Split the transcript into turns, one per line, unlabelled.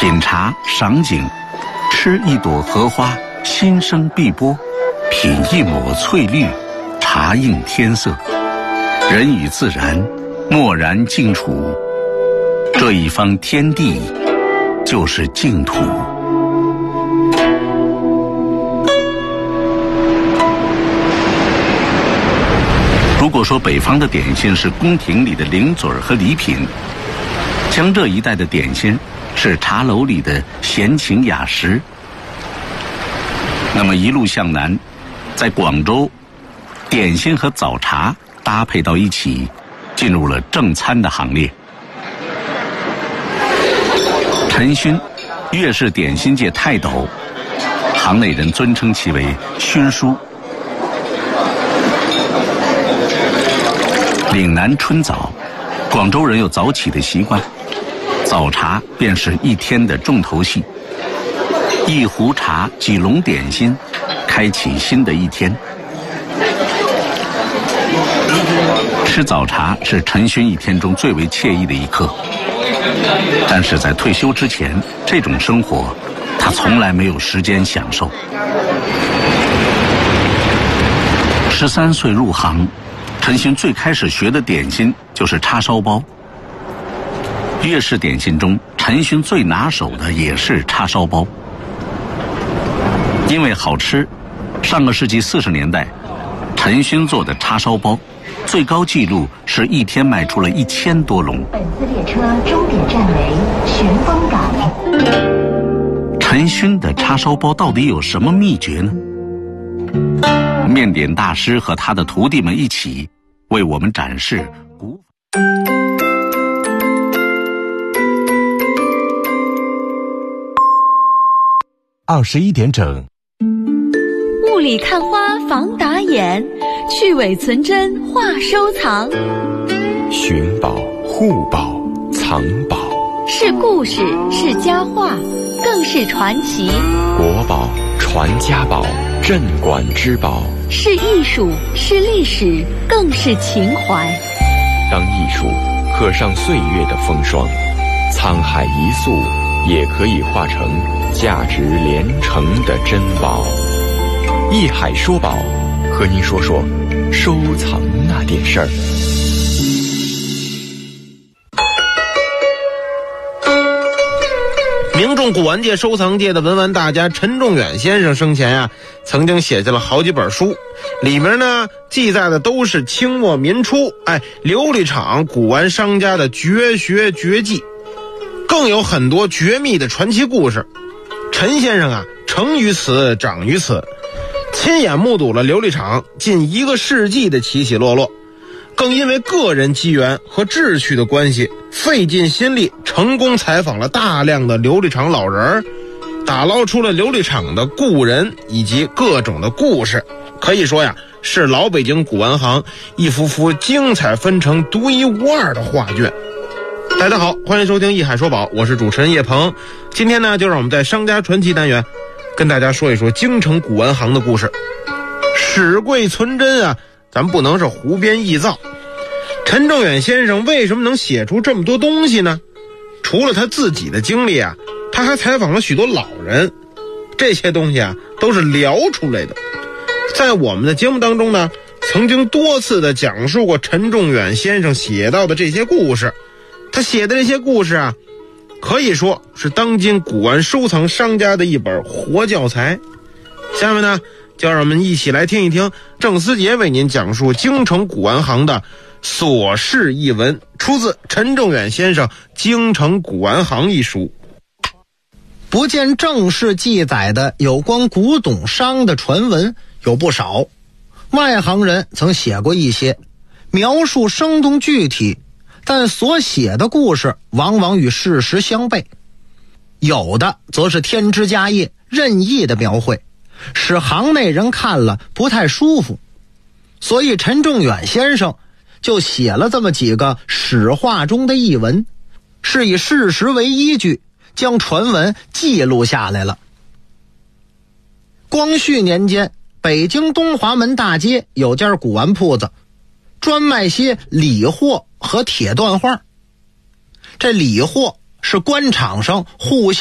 品茶赏景，吃一朵荷花，心生碧波；品一抹翠绿，茶映天色。人与自然默然静处，这一方天地就是净土。如果说北方的点心是宫廷里的零嘴和礼品，江浙一带的点心是茶楼里的闲情雅食，那么一路向南，在广州，点心和早茶搭配到一起，进入了正餐的行列。陈勋，粤式点心界泰斗，行内人尊称其为勋叔。岭南春早，广州人有早起的习惯，早茶便是一天的重头戏。一壶茶，几笼点心，开启新的一天。吃早茶是陈勋一天中最为惬意的一刻，但是在退休之前，这种生活他从来没有时间享受。13岁入行，陈勋最开始学的点心就是叉烧包。粤式点心中，陈勋最拿手的也是叉烧包。因为好吃，上个世纪40年代，陈勋做的叉烧包最高纪录是一天卖出了1000多笼。
本次列车终点站为玄丰港。
陈勋的叉烧包到底有什么秘诀呢？面点大师和他的徒弟们一起为我们展示古
21点整。
雾里看花防打眼，去伪存真话收藏。
寻宝、护宝、藏宝，
是故事，是佳话，更是传奇。
国宝、传家宝、镇馆之宝，
是艺术，是历史，更是情怀。
当艺术刻上岁月的风霜，沧海一粟也可以化成价值连城的珍宝。艺海说宝，和您说说收藏那点事儿。
名重古玩界、收藏界的文玩大家陈仲远先生生前曾经写下了好几本书，里面呢记载的都是清末民初琉璃厂古玩商家的绝学绝技，更有很多绝密的传奇故事。陈先生成于此，长于此，亲眼目睹了琉璃厂近1个世纪的起起落落，更因为个人机缘和志趣的关系，费尽心力成功采访了大量的琉璃厂老人，打捞出了琉璃厂的故人以及各种的故事。可以说是老北京古玩行一幅幅精彩纷呈、独一无二的画卷。大家好，欢迎收听艺海说宝，我是主持人叶鹏。今天呢，就让我们在商家传奇单元跟大家说一说京城古玩行的故事。史贵存真咱不能是胡编臆造。陈仲远先生为什么能写出这么多东西呢？除了他自己的经历他还采访了许多老人，这些东西都是聊出来的。在我们的节目当中呢，曾经多次的讲述过陈仲远先生写到的这些故事。他写的这些故事可以说是当今古玩收藏商家的一本活教材。下面呢，就让我们一起来听一听郑思杰为您讲述京城古玩行的琐事一文，出自陈仲远先生《京城古玩行》一书。
不见正式记载的有关古董商的传闻有不少，外行人曾写过一些，描述生动具体，但所写的故事往往与事实相悖。有的则是添枝加叶、任意的描绘，使行内人看了不太舒服。所以陈仲远先生就写了这么几个史话中的译文，是以事实为依据，将传闻记录下来了。光绪年间，北京东华门大街有家古玩铺子，专卖些礼货和铁缎画。这礼货是官场上互相